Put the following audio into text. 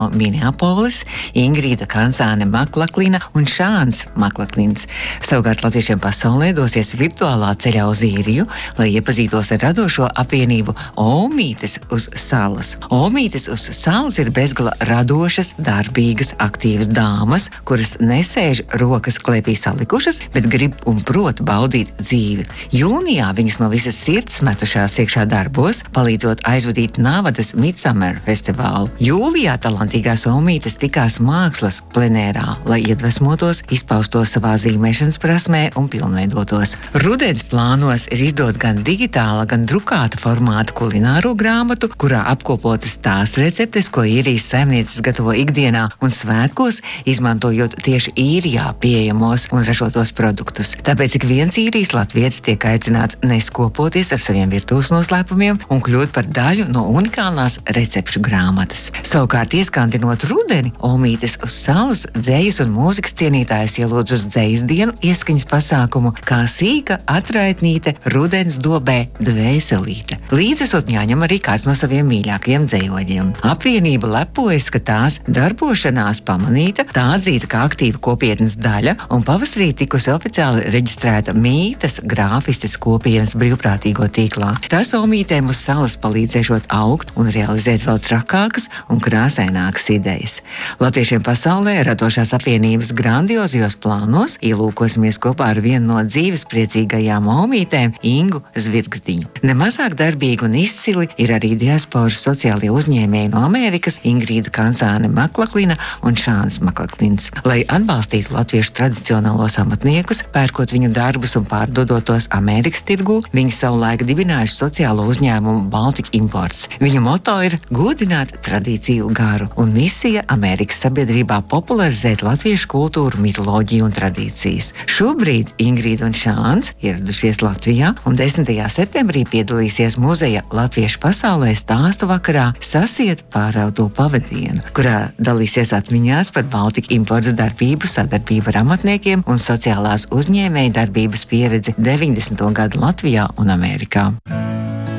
Minneapolis, Ingrīda Kanzāne Maklaklina un Šāns Maklaklins. Savukārt latviešiem pasaulē dosies virtuālā ceļā uz Īriju, lai iepazītos ar radošo apvienību Omītes uz salas. Omītes uz salas ir bezgala radošas, darbīgas, aktīvas dāmas, kuras nesēž rokas klēpī salikušas, bet grib un prot baudīt dzīvi. Jūnijā viņas no visas sirds metušās iekšā darbos, palīdzot aizvadīt Navadas Midsummer festivālu. Jūlijā talantīgās Omītes tikās mākslas plenērā, lai iedvesmotos, izpaustos savā zīmēšanas prasmē un pilnveidotos. Rudens plānos ir izdot gan digitāla, gan drukāta formāta kulināro grāmatu, kurā apkopotas tās receptes, ko īrijas saimnieces gatavo ikdienā un svētkos, izmantojot tieši Īrijā pieejamos un ražotos produktus. Tāpēc ik viens īrijas latvietis tiek aicināts neskopoties ar saviem virtuves noslēpumiem un kļūt par daļu no unikālās recepšu grāmatas. Savukārt, ieskandinot rudeni, Omītes uz salas dzejas un mūzikas cienītājs ielūdz uz dzejas dienu ieskaņas pasākumu kā sīka atraitnīte rudens dobē dvēselīte. Līdz esot jāņem arī kāds no saviem mīļākajiem dzejoļiem. Apvienība lepojas, ka tās darbošanās pamanīta, tā atzīta kā aktīva kopietnes daļa un pavasarī tikusi oficiāli reģistrēta Mītas grāfistes kopienas brīvprātīgo tīklā. Tas Omītēm uz salas palīdzēšot augt un realizēt vēl trakākas un krāsainākas idejas. Latviešiem pasaulē radošās apvienības grandiozijos plānos ielūkosimies kopā ar vienu no dzīves priecīgajām Omītēm, Ingu Zvirgzdiņu. Nemazāk darbīgi un izcili ir arī diasporas sociālie uzņēmēji no Amerikas, Ingrīda Kanzāne Maklaklina un Šāns Maklaklins. Lai atbalstītu latviešu tradicionālos amatniekus, pērkot viņu darbus un pārdodot tos Amerikas tirgū, viņi savulaik dibinājuši sociālo uzņēmumu Baltic Imports. Viņu moto ir godināt tradīciju garu un misija Amerikas sabiedrībā popularizēt latviešu kultūru, mitoloģiju un tradīcijas. Šobrīd Ingrīda un Šāns ieradušies Latvijā un 10. septembrī piedalīsies muzeja Latviešu pasaulē stāstu vakarā Sasiet pārauto pavadienu, kurā dalīsies atmiņās par Baltic Imports darbību, sadarbību ar amatniekiem un sociālās uzņēmēju darbības pieredzi 90. gadu Latvijā un Amerikā.